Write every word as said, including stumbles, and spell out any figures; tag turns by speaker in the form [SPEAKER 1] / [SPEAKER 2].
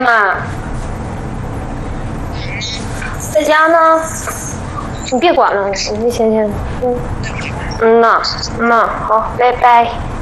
[SPEAKER 1] 嘛，在家呢。你别管了，你先先，嗯嗯呐，嗯呐，好，拜拜。